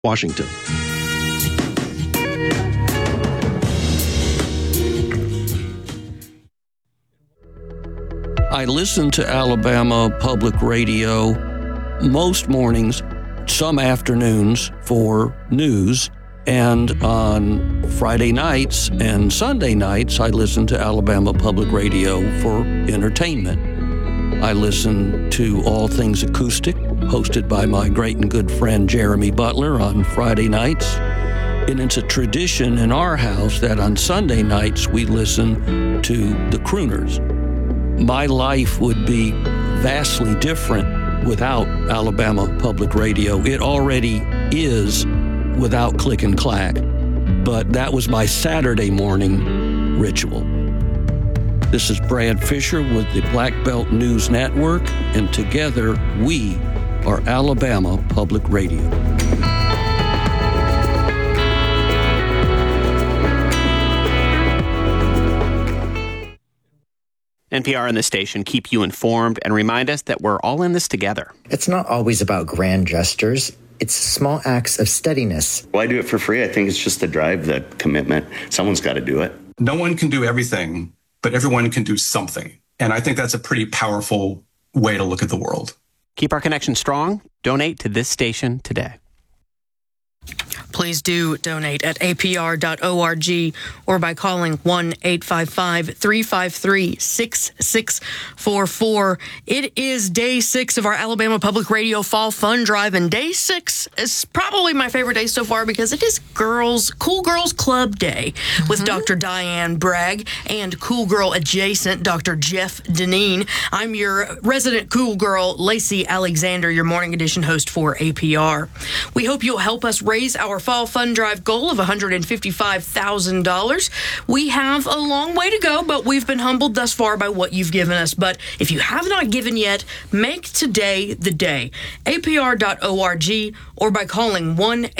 Washington. I listen to Alabama Public Radio most mornings, some afternoons for news, and on Friday nights and Sunday nights, I listen to Alabama Public Radio for entertainment. I listen to All Things Acoustic, hosted by my great and good friend Jeremy Butler on Friday nights. And it's a tradition in our house that on Sunday nights we listen to the Crooners. My life would be vastly different without Alabama Public Radio. It already is without Click and Clack, but that was my Saturday morning ritual. This is Brad Fisher with the Black Belt News Network, and together we are Alabama Public Radio. NPR and the station keep you informed and remind us that we're all in this together. It's not always about grand gestures. It's small acts of steadiness. Well, I do it for free. I think it's just the drive, the commitment. Someone's got to do it. No one can do everything, but everyone can do something. And I think that's a pretty powerful way to look at the world. Keep our connection strong. Donate to this station today. Please do donate at apr.org or by calling 1-855-353-6644. It is day 6 of our Alabama Public Radio Fall Fun Drive, and day 6 is probably my favorite day so far because it is Cool Girls Club Day with Dr. Diane Bragg and Cool Girl adjacent Dr. Jeff Deneen. I'm your resident Cool Girl, Lacey Alexander, your morning edition host for APR. We hope you'll help us raise our Fall Fun Drive goal of $155,000. We have a long way to go, but we've been humbled thus far by what you've given us. But if you have not given yet, make today the day. APR.org or by calling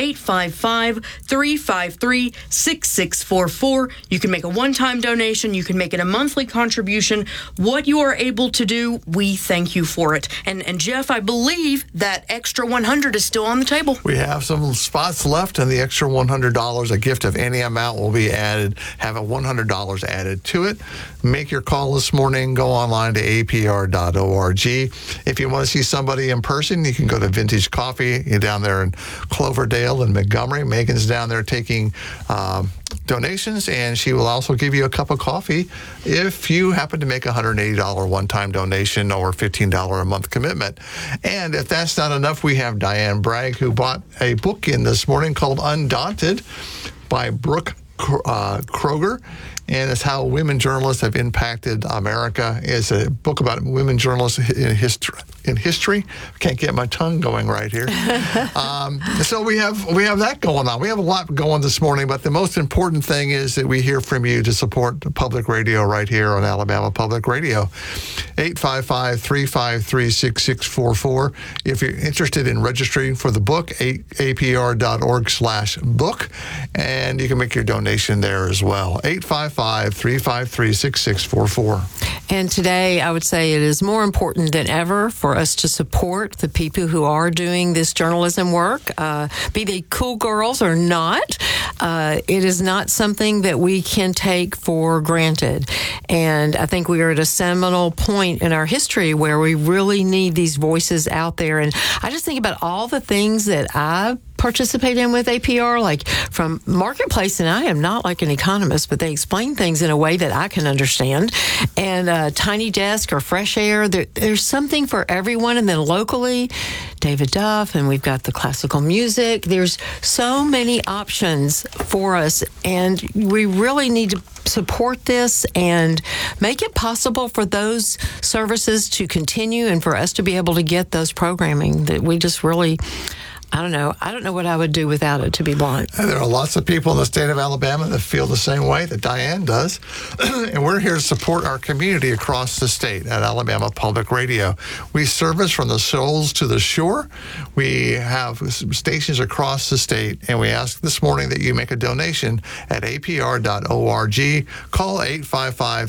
1-855-353-6644. You can make a one-time donation. You can make it a monthly contribution. What you are able to do, we thank you for it. And Jeff, I believe that extra $100 is still on the table. We have some spots left, and the extra $100, a gift of any amount, will be added. Have a $100 added to it. Make your call this morning. Go online to apr.org. If you want to see somebody in person, you can go to Vintage Coffee. You're down there in Cloverdale and Montgomery. Megan's down there taking donations, and she will also give you a cup of coffee if you happen to make a $180 one-time donation or $15 a month commitment. And if that's not enough, we have Diane Bragg, who bought a book in this morning called Undaunted by Brooke Kroger, and it's how women journalists have impacted America. It's a book about women journalists in history. Can't get my tongue going right here. So we have that going on. We have a lot going this morning, but the most important thing is that we hear from you to support public radio right here on Alabama Public Radio. 855-353-6644. If you're interested in registering for the book, apr.org/book, and you can make your donation there as well. 855-353-6644. And today, I would say it is more important than ever for us to support the people who are doing this journalism work, be they cool girls or not. It is not something that we can take for granted. And I think we are at a seminal point in our history where we really need these voices out there. And I just think about all the things that I participate in with APR, like from Marketplace, and I am not like an economist, but they explain things in a way that I can understand. And Tiny Desk or Fresh Air, there's something for everyone. And then locally, David Duff, and we've got the classical music. There's so many options for us, and we really need to support this and make it possible for those services to continue and for us to be able to get those programming that we just really... I don't know what I would do without it, to be blunt. And there are lots of people in the state of Alabama that feel the same way that Diane does. And we're here to support our community across the state at Alabama Public Radio. We service from the Shoals to the shore. We have stations across the state, and we ask this morning that you make a donation at apr.org. Call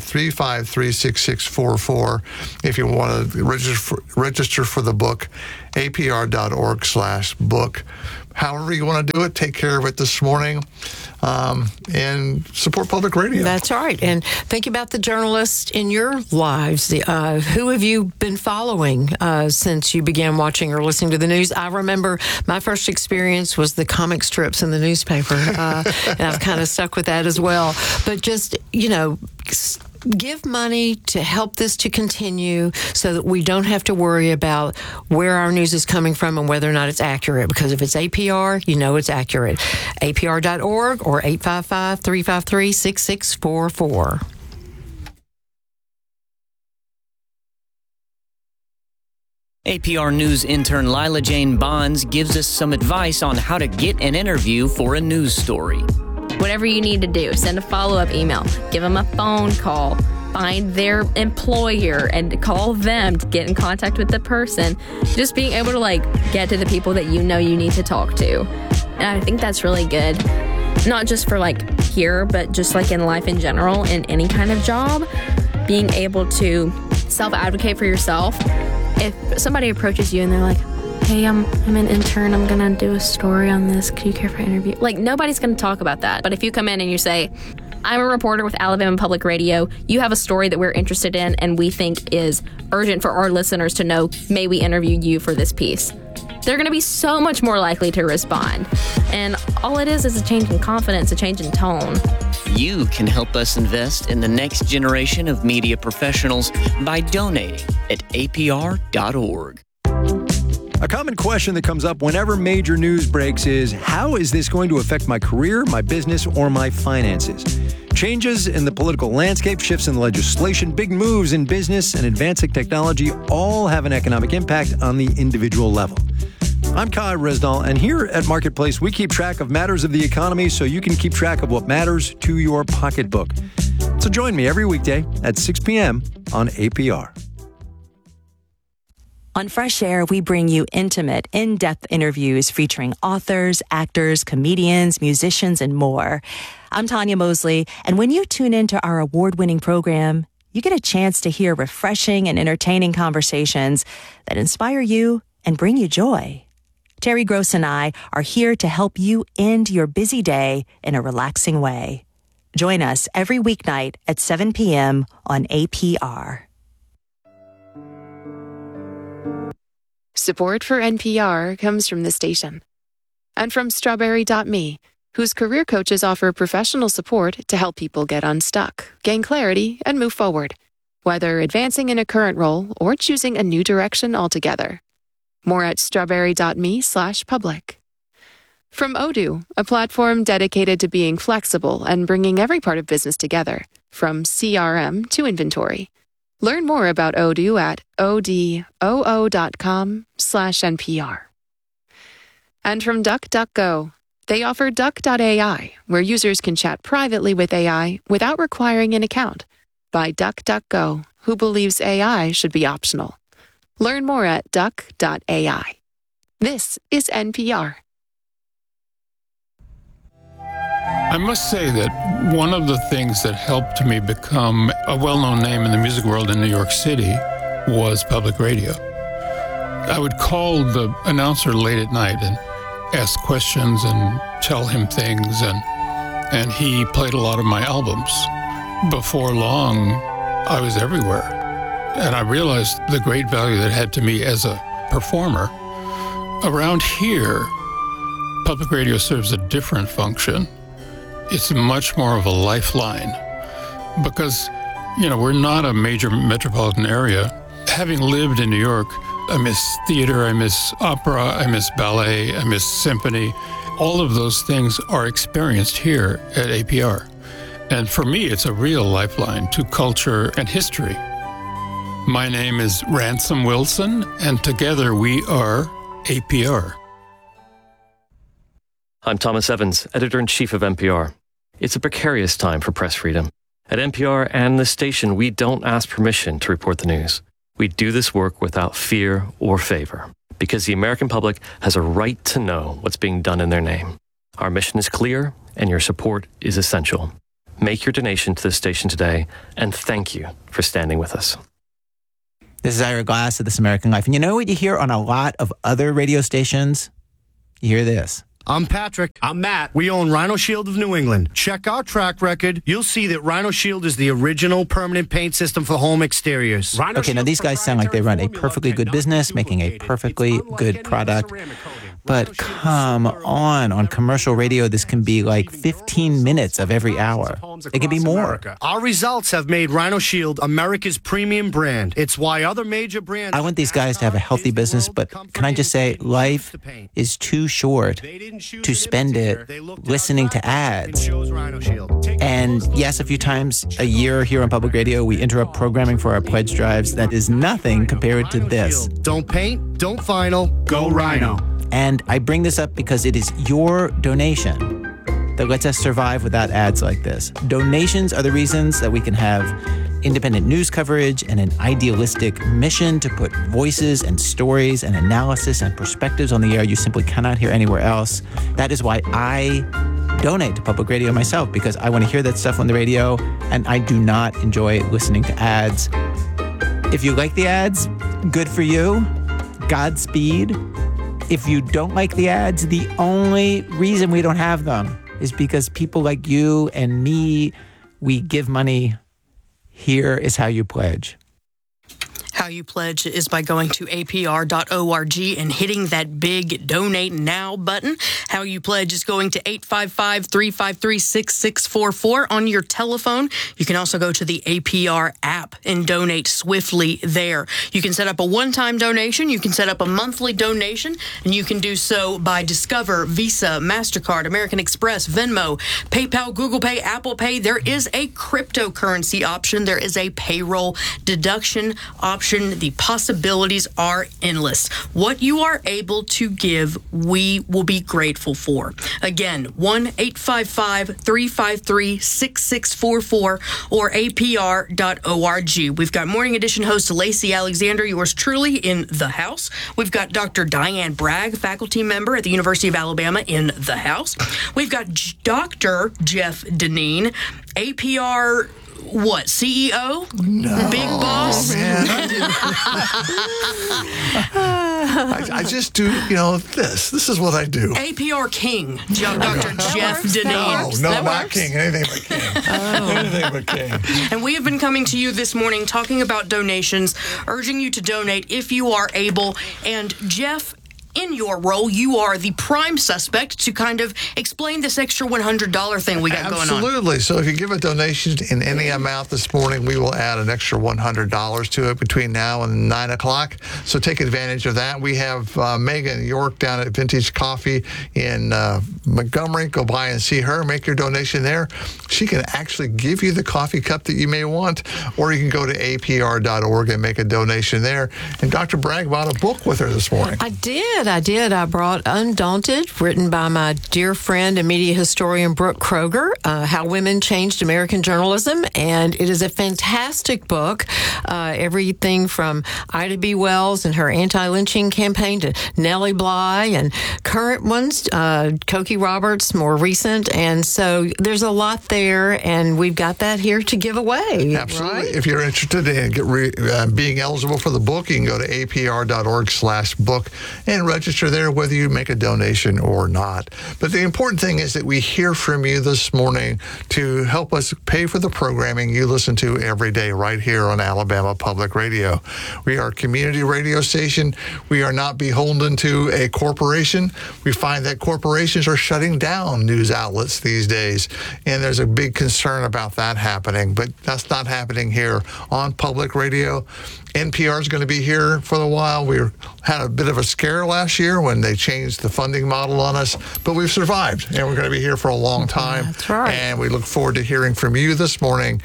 855-353-6644 if you want to register for the book. apr.org/book. However you want to do it, take care of it this morning, and support public radio. That's right. And think about the journalists in your lives. Who have you been following since you began watching or listening to the news? I remember my first experience was the comic strips in the newspaper, and I've kind of stuck with that as well. But just, give money to help this to continue so that we don't have to worry about where our news is coming from and whether or not it's accurate. Because if it's APR, it's accurate. APR.org or 855-353-6644. APR News intern Lila Jane Bonds gives us some advice on how to get an interview for a news story. Whatever you need to do, send a follow-up email, give them a phone call, find their employer and call them to get in contact with the person. Just being able to get to the people that you need to talk to. And I think that's really good. Not just for here, but just in life in general, in any kind of job. Being able to self-advocate for yourself. If somebody approaches you and they're like, hey, I'm an intern, I'm gonna do a story on this, could you care for an interview? Nobody's gonna talk about that. But if you come in and you say, I'm a reporter with Alabama Public Radio, you have a story that we're interested in and we think is urgent for our listeners to know, may we interview you for this piece? They're gonna be so much more likely to respond. And all it is a change in confidence, a change in tone. You can help us invest in the next generation of media professionals by donating at apr.org. A common question that comes up whenever major news breaks is, how is this going to affect my career, my business, or my finances? Changes in the political landscape, shifts in legislation, big moves in business, and advancing technology all have an economic impact on the individual level. I'm Kai Resnall, and here at Marketplace, we keep track of matters of the economy so you can keep track of what matters to your pocketbook. So join me every weekday at 6 p.m. on APR. On Fresh Air, we bring you intimate, in-depth interviews featuring authors, actors, comedians, musicians, and more. I'm Tanya Mosley, and when you tune into our award-winning program, you get a chance to hear refreshing and entertaining conversations that inspire you and bring you joy. Terry Gross and I are here to help you end your busy day in a relaxing way. Join us every weeknight at 7 p.m. on APR. Support for NPR comes from the station and from Strawberry.me, whose career coaches offer professional support to help people get unstuck, gain clarity, and move forward, whether advancing in a current role or choosing a new direction altogether. More at strawberry.me/public. From Odoo, a platform dedicated to being flexible and bringing every part of business together, from CRM to inventory. Learn more about Odoo at odoo.com/NPR. And from DuckDuckGo, they offer Duck.ai, where users can chat privately with AI without requiring an account, by DuckDuckGo, who believes AI should be optional. Learn more at Duck.ai. This is NPR. I must say that one of the things that helped me become a well-known name in the music world in New York City was public radio. I would call the announcer late at night and ask questions and tell him things, and he played a lot of my albums. Before long, I was everywhere, and I realized the great value that it had to me as a performer. Around here, public radio serves a different function. It's much more of a lifeline because, we're not a major metropolitan area. Having lived in New York, I miss theater, I miss opera, I miss ballet, I miss symphony. All of those things are experienced here at APR. And for me, it's a real lifeline to culture and history. My name is Ransom Wilson, and together we are APR. I'm Thomas Evans, Editor-in-Chief of NPR. It's a precarious time for press freedom. At NPR and the station, we don't ask permission to report the news. We do this work without fear or favor, because the American public has a right to know what's being done in their name. Our mission is clear, and your support is essential. Make your donation to the station today, and thank you for standing with us. This is Ira Glass of This American Life. And you know what you hear on a lot of other radio stations? You hear this. I'm Patrick. I'm Matt. We own Rhino Shield of New England. Check our track record. You'll see that Rhino Shield is the original permanent paint system for home exteriors. Okay, now these guys sound like they run a perfectly good business, making a perfectly good product. But come on commercial radio, this can be like 15 minutes of every hour. It can be more. Our results have made Rhino Shield America's premium brand. It's why other major brands... I want these guys to have a healthy business, but can I just say, life is too short to spend it listening to ads. And yes, a few times a year here on public radio, we interrupt programming for our pledge drives. That is nothing compared to this. Don't paint, don't vinyl, go Rhino. And I bring this up because it is your donation that lets us survive without ads like this. Donations are the reasons that we can have independent news coverage and an idealistic mission to put voices and stories and analysis and perspectives on the air you simply cannot hear anywhere else. That is why I donate to public radio myself, because I want to hear that stuff on the radio, and I do not enjoy listening to ads. If you like the ads, good for you. Godspeed. If you don't like the ads, the only reason we don't have them is because people like you and me, we give money. Here is how you pledge. How you pledge is by going to apr.org and hitting that big Donate Now button. How you pledge is going to 855-353-6644 on your telephone. You can also go to the APR app and donate swiftly there. You can set up a one-time donation. You can set up a monthly donation, and you can do so by Discover, Visa, MasterCard, American Express, Venmo, PayPal, Google Pay, Apple Pay. There is a cryptocurrency option. There is a payroll deduction option. The possibilities are endless. What you are able to give, we will be grateful for. Again, 1-855-353-6644 or apr.org. We've got Morning Edition host Lacey Alexander, yours truly, in the house. We've got Dr. Diane Bragg, faculty member at the University of Alabama, in the house. We've got Dr. Jeff Deneen, APR... What, CEO? No, Big boss? Man. I just do, this. This is what I do. APR King, Dr. Jeff Deneen. No, not King. Anything but King. Anything but King. And we have been coming to you this morning talking about donations, urging you to donate if you are able. And Jeff, in your role, you are the prime suspect to kind of explain this extra $100 thing we got going on. Absolutely. So if you give a donation in any amount this morning, we will add an extra $100 to it between now and 9 o'clock. So take advantage of that. We have Megan York down at Vintage Coffee in Montgomery. Go by and see her. Make your donation there. She can actually give you the coffee cup that you may want, or you can go to apr.org and make a donation there. And Dr. Bragg bought a book with her this morning. I did. I brought Undaunted, written by my dear friend and media historian Brooke Kroger, How Women Changed American Journalism. And it is a fantastic book. Everything from Ida B. Wells and her anti-lynching campaign to Nellie Bly and current ones, Cokie Roberts, more recent. And so there's a lot there, and we've got that here to give away. Absolutely. Right? If you're interested in being eligible for the book, you can go to apr.org/book and register there whether you make a donation or not. But the important thing is that we hear from you this morning to help us pay for the programming you listen to every day right here on Alabama Public Radio. We are a community radio station. We are not beholden to a corporation. We find that corporations are shutting down news outlets these days, and there's a big concern about that happening, but that's not happening here on public radio. NPR is going to be here for a while. We had a bit of a scare last year when they changed the funding model on us, but we've survived, and we're going to be here for a long time. That's right. And we look forward to hearing from you this morning,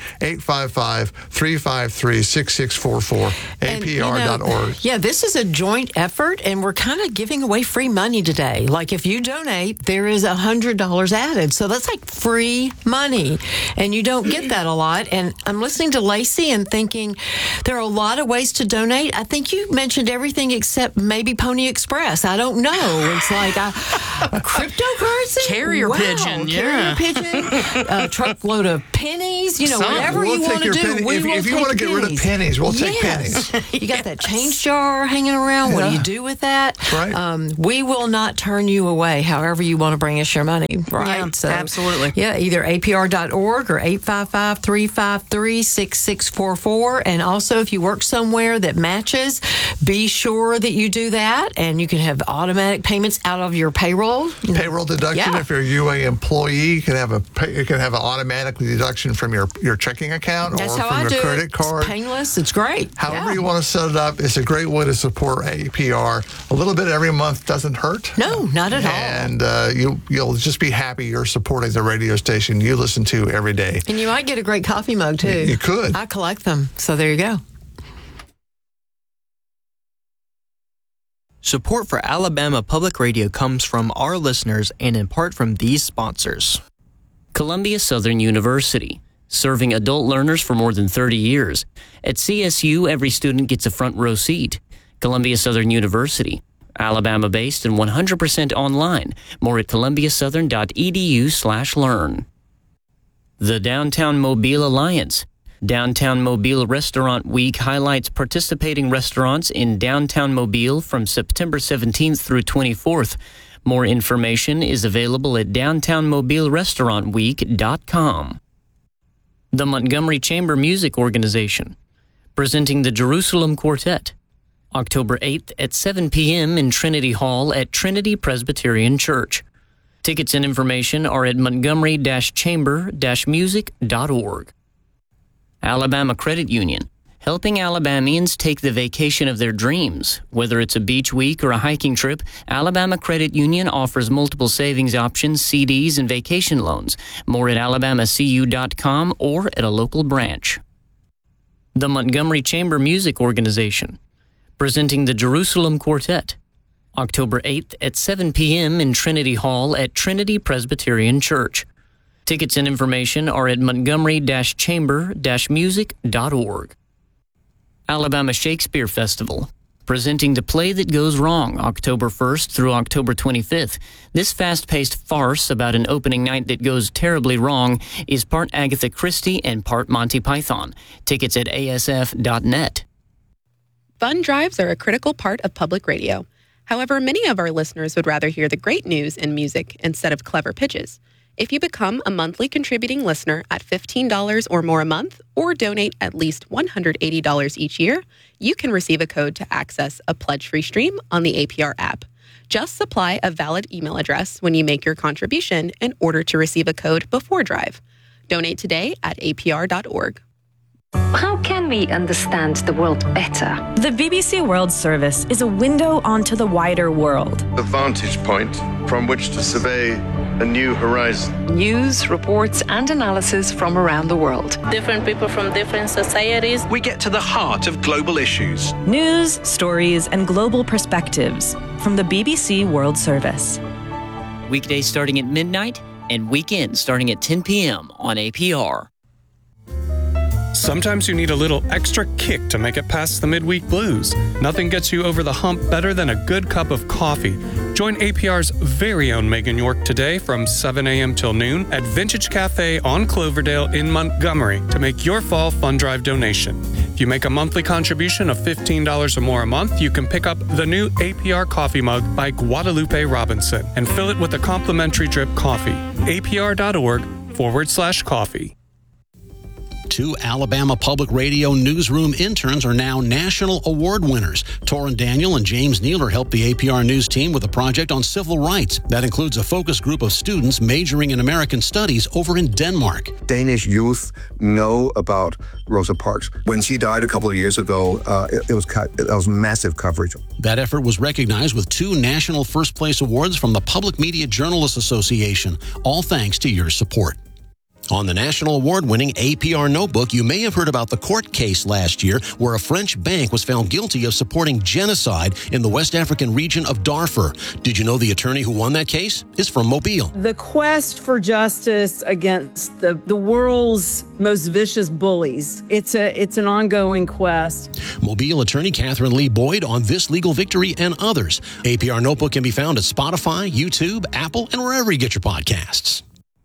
855-353-6644, apr.org. Yeah, this is a joint effort, and we're kind of giving away free money today. Like, if you donate, there is $100 added. So that's like free money, and you don't get that a lot. And I'm listening to Lacey and thinking there are a lot of ways ways to donate. I think you mentioned everything except maybe Pony Express. I don't know. It's like a cryptocurrency? Carrier pigeon, Carrier pigeon, a truckload of pennies, whatever you want to do. If you want to get rid of pennies, we'll take pennies. You got that change jar hanging around. What do you do with that? Right. We will not turn you away, however you want to bring us your money, right? Yeah, absolutely. Yeah, either apr.org or 855-353-6644. And also, if you work somewhere that matches, be sure that you do that. And you can have automatic payments out of your payroll. Payroll deduction. Yeah. If you're a UA employee, you can have an automatic deduction from your checking account That's or how from I your do credit it. card. It's painless. It's great. However you want to set it up, it's a great way to support APR. A little bit every month doesn't hurt. No, not at all. And you'll just be happy you're supporting the radio station you listen to every day. And you might get a great coffee mug, too. You could. I collect them. So there you go. Support for Alabama Public Radio comes from our listeners and in part from these sponsors. Columbia Southern University, serving adult learners for more than 30 years. At CSU, every student gets a front row seat. Columbia Southern University, Alabama-based and 100% online. More at columbiasouthern.edu/learn. The Downtown Mobile Alliance. Downtown Mobile Restaurant Week highlights participating restaurants in downtown Mobile from September 17th through 24th. More information is available at downtownmobilerestaurantweek.com. The Montgomery Chamber Music Organization, presenting the Jerusalem Quartet, October 8th at 7 p.m. in Trinity Hall at Trinity Presbyterian Church. Tickets and information are at montgomery-chamber-music.org. Alabama Credit Union, helping Alabamians take the vacation of their dreams. Whether it's a beach week or a hiking trip, Alabama Credit Union offers multiple savings options, CDs, and vacation loans. More at alabamacu.com or at a local branch. The Montgomery Chamber Music Organization, presenting the Jerusalem Quartet, October 8th at 7 p.m. in Trinity Hall at Trinity Presbyterian Church. Tickets and information are at montgomery-chamber-music.org. Alabama Shakespeare Festival, presenting The Play That Goes Wrong, October 1st through October 25th. This fast-paced farce about an opening night that goes terribly wrong is part Agatha Christie and part Monty Python. Tickets at asf.net. Fun drives are a critical part of public radio. However, many of our listeners would rather hear the great news and music instead of clever pitches. If you become a monthly contributing listener at $15 or more a month, or donate at least $180 each year, you can receive a code to access a pledge-free stream on the APR app. Just supply a valid email address when you make your contribution in order to receive a code before drive. Donate today at apr.org. How can we understand the world better? The BBC World Service is a window onto the wider world. A vantage point from which to survey a new horizon. News, reports, and analysis from around the world. Different people from different societies. We get to the heart of global issues. News, stories, and global perspectives from the BBC World Service. Weekdays starting at midnight and weekends starting at 10 p.m. on APR. Sometimes you need a little extra kick to make it past the midweek blues. Nothing gets you over the hump better than a good cup of coffee. Join APR's very own Megan York today from 7 a.m. till noon at Vintage Cafe on Cloverdale in Montgomery to make your fall fund drive donation. If you make a monthly contribution of $15 or more a month, you can pick up the new APR coffee mug by Guadalupe Robinson and fill it with a complimentary drip coffee. apr.org/coffee. Two Alabama Public Radio newsroom interns are now national award winners. Torrin Daniel and James Nealer helped the APR News team with a project on civil rights. That includes a focus group of students majoring in American studies over in Denmark. Danish youth know about Rosa Parks. When she died a couple of years ago, it was massive coverage. That effort was recognized with 2 national first place awards from the Public Media Journalists Association, all thanks to your support. On the national award-winning APR Notebook, you may have heard about the court case last year where a French bank was found guilty of supporting genocide in the West African region of Darfur. Did you know the attorney who won that case is from Mobile? The quest for justice against the world's most vicious bullies, it's an ongoing quest. Mobile attorney Catherine Lee Boyd on this legal victory and others. APR Notebook can be found at Spotify, YouTube, Apple, and wherever you get your podcasts.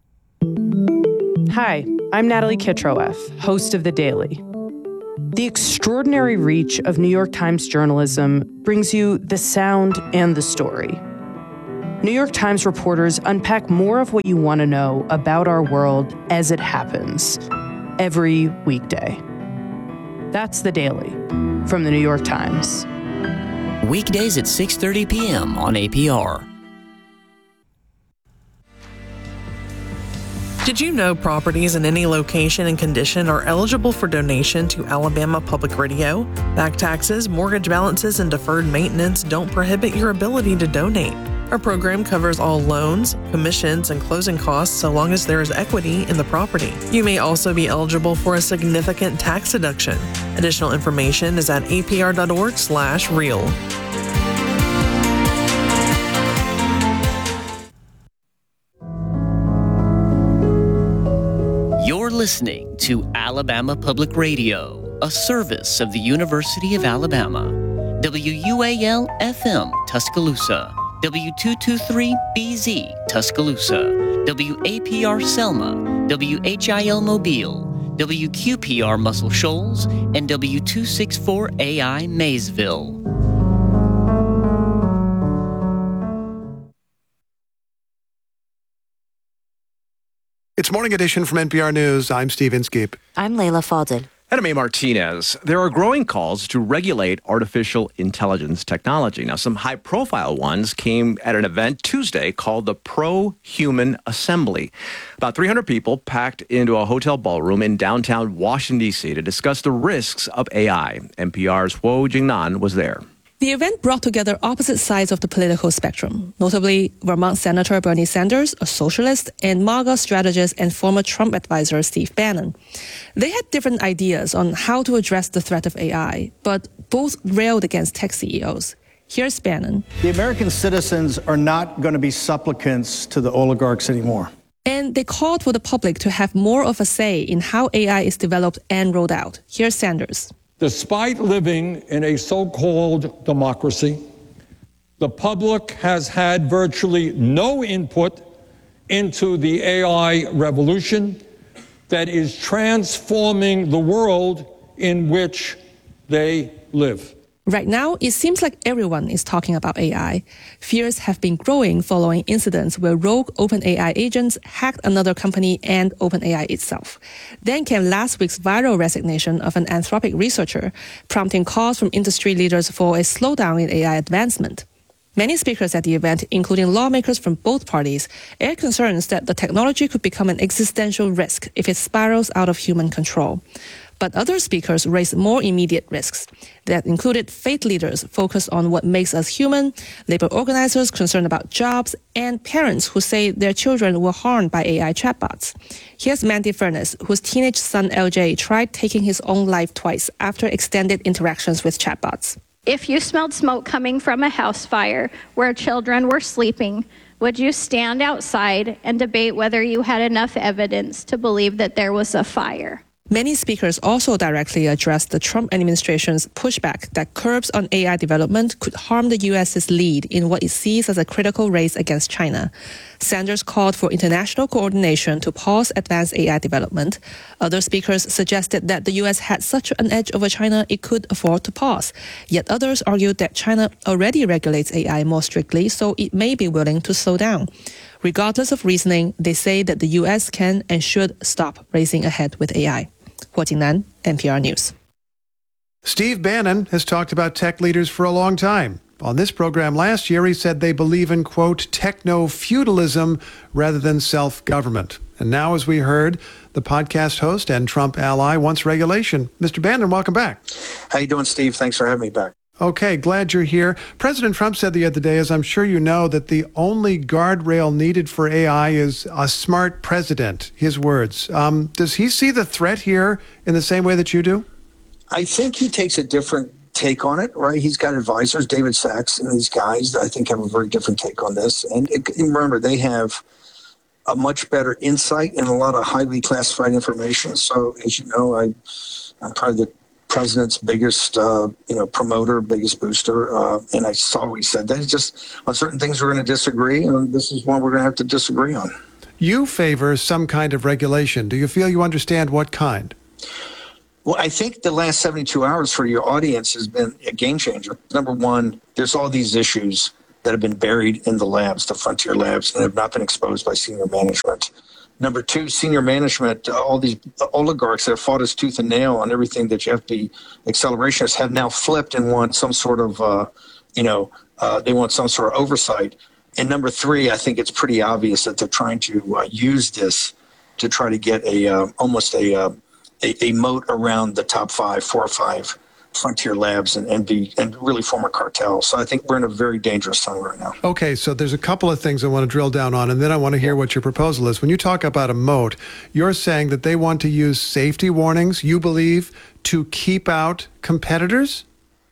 Hi, I'm Natalie Kitroeff, host of The Daily. The extraordinary reach of New York Times journalism brings you the sound and the story. New York Times reporters unpack more of what you want to know about our world as it happens, every weekday. That's The Daily from The New York Times. Weekdays at 6:30 p.m. on APR. Did you know properties in any location and condition are eligible for donation to Alabama Public Radio? Back taxes, mortgage balances, and deferred maintenance don't prohibit your ability to donate. Our program covers all loans, commissions, and closing costs so long as there is equity in the property. You may also be eligible for a significant tax deduction. Additional information is at apr.org/real. You're listening to Alabama Public Radio, a service of the University of Alabama. WUAL-FM, Tuscaloosa. W223BZ, Tuscaloosa. WAPR Selma. WHIL Mobile. WQPR Muscle Shoals. And W264AI Maysville. It's Morning Edition from NPR News. I'm Steve Inskeep. I'm Layla Fadel. And I'm A. Martinez. There are growing calls to regulate artificial intelligence technology. Now, some high-profile ones came at an event Tuesday called the Pro-Human Assembly. About 300 people packed into a hotel ballroom in downtown Washington, D.C. to discuss the risks of AI. NPR's Huo Jingnan was there. The event brought together opposite sides of the political spectrum, notably Vermont Senator Bernie Sanders, a socialist, and MAGA strategist and former Trump advisor Steve Bannon. They had different ideas on how to address the threat of AI, but both railed against tech CEOs. Here's Bannon. The American citizens are not going to be supplicants to the oligarchs anymore. And they called for the public to have more of a say in how AI is developed and rolled out. Here's Sanders. Despite living in a so-called democracy, the public has had virtually no input into the AI revolution that is transforming the world in which they live. Right now, it seems like everyone is talking about AI. Fears have been growing following incidents where rogue OpenAI agents hacked another company and OpenAI itself. Then came last week's viral resignation of an Anthropic researcher, prompting calls from industry leaders for a slowdown in AI advancement. Many speakers at the event, including lawmakers from both parties, aired concerns that the technology could become an existential risk if it spirals out of human control. But other speakers raised more immediate risks that included faith leaders focused on what makes us human, labor organizers concerned about jobs, and parents who say their children were harmed by AI chatbots. Here's Mandy Furness, whose teenage son LJ tried taking his own life twice after extended interactions with chatbots. If you smelled smoke coming from a house fire where children were sleeping, would you stand outside and debate whether you had enough evidence to believe that there was a fire? Many speakers also directly addressed the Trump administration's pushback that curbs on AI development could harm the U.S.'s lead in what it sees as a critical race against China. Sanders called for international coordination to pause advanced AI development. Other speakers suggested that the U.S. had such an edge over China it could afford to pause. Yet others argued that China already regulates AI more strictly, so it may be willing to slow down. Regardless of reasoning, they say that the U.S. can and should stop racing ahead with AI. Huo Jingnan, NPR News. Steve Bannon has talked about tech leaders for a long time. On this program last year, he said they believe in, quote, techno-feudalism rather than self-government. And now, as we heard, the podcast host and Trump ally wants regulation. Mr. Bannon, welcome back. How you doing, Steve? Thanks for having me back. Okay, glad you're here. President Trump said the other day, as I'm sure you know, that the only guardrail needed for AI is a smart president. His words. Does he see the threat here in the same way that you do? I think he takes a different take on it, right? He's got advisors, David Sachs, and these guys that I think have a very different take on this. And remember, they have a much better insight and a lot of highly classified information. So, as you know, I'm probably the president's biggest, promoter, biggest booster. And I saw what he said. That is just on certain things we're going to disagree, and this is one we're going to have to disagree on. You favor some kind of regulation. Do you feel you understand what kind? Well, I think the last 72 hours for your audience has been a game changer. Number one, there's all these issues that have been buried in the labs, the frontier labs, and have not been exposed by senior management. Number two, senior management, all these oligarchs that have fought us tooth and nail on everything that you have to be accelerationists have now flipped and want some sort of, they want some sort of oversight. And number three, I think it's pretty obvious that they're trying to use this to try to get almost a moat around the top 4 or 5 frontier labs and really form a cartel. So I think we're in a very dangerous time right now. Okay, so there's a couple of things I want to drill down on, and then I want to hear what your proposal is. When you talk about a moat, you're saying that they want to use safety warnings, you believe, to keep out competitors?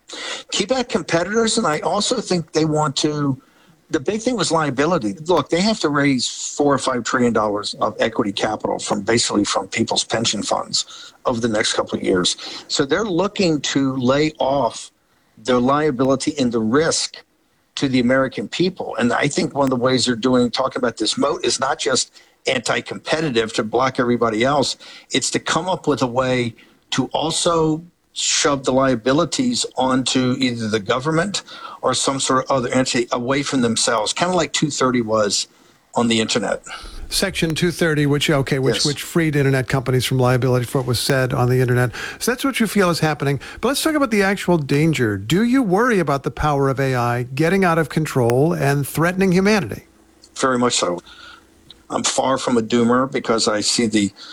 Keep out competitors, and I also think they want to. The big thing was liability. Look, they have to raise $4 or $5 trillion of equity capital from people's pension funds over the next couple of years. So they're looking to lay off their liability and the risk to the American people. And I think one of the ways they're talking about this moat is not just anti-competitive to block everybody else. It's to come up with a way to also shove the liabilities onto either the government or some sort of other entity away from themselves, kind of like 230 was on the internet. Section 230, which freed internet companies from liability for what was said on the internet. So that's what you feel is happening. But let's talk about the actual danger. Do you worry about the power of AI getting out of control and threatening humanity? Very much so. I'm far from a doomer because I see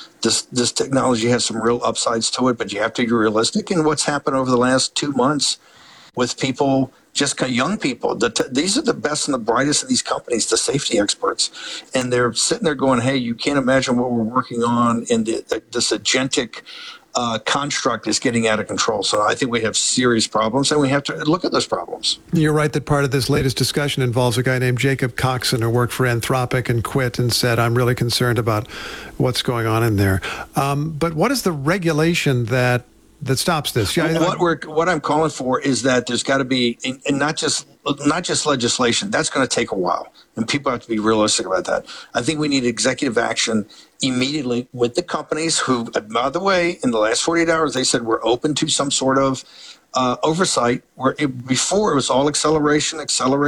this technology has some real upsides to it, but you have to be realistic. And what's happened over the last 2 months with people, just young people, these are the best and the brightest of these companies, the safety experts. And they're sitting there going, hey, you can't imagine what we're working on, and this agentic construct is getting out of control. So I think we have serious problems, and we have to look at those problems. You're right that part of this latest discussion involves a guy named Jacob Coxon who worked for Anthropic and quit and said, I'm really concerned about what's going on in there. But what is the regulation that stops this? What I'm calling for is that there's got to be, and not just legislation. That's going to take a while, and people have to be realistic about that. I think we need executive action immediately with the companies who, by the way, in the last 48 hours, they said we're open to some sort of oversight. Before it was all acceleration. If you're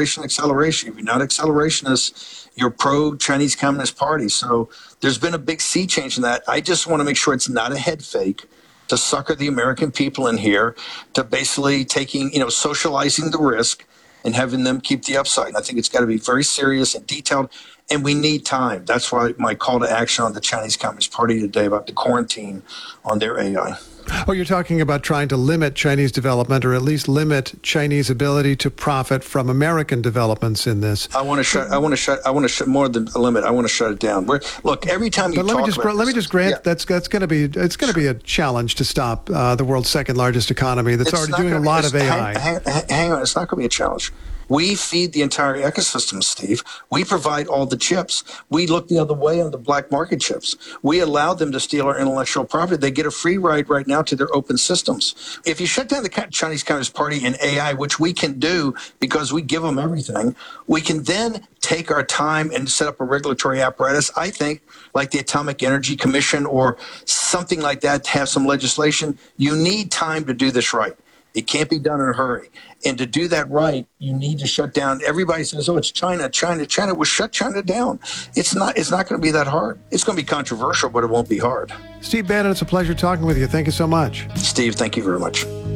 not accelerationists, you're pro-Chinese Communist Party. So there's been a big sea change in that. I just want to make sure it's not a head fake to sucker the American people in here, to basically socializing the risk and having them keep the upside. And I think it's got to be very serious and detailed, and we need time. That's why my call to action on the Chinese Communist Party today about the quarantine on their AI. Oh, you're talking about trying to limit Chinese development, or at least limit Chinese ability to profit from American developments in this. I want to shut more than a limit. I want to shut it down. Look, every time you let me just grant that's going to be a challenge to stop the world's second largest economy that's already doing a lot of AI. Hang on, it's not going to be a challenge. We feed the entire ecosystem, Steve. We provide all the chips. We look the other way on the black market chips. We allow them to steal our intellectual property. They get a free ride right now to their open systems. If you shut down the Chinese Communist Party and AI, which we can do because we give them everything, we can then take our time and set up a regulatory apparatus, I think, like the Atomic Energy Commission or something like that, to have some legislation. You need time to do this right. It can't be done in a hurry. And to do that right, you need to shut down. Everybody says, oh, it's China. Well, shut China down. It's not going to be that hard. It's going to be controversial, but it won't be hard. Steve Bannon, it's a pleasure talking with you. Thank you so much. Steve, thank you very much.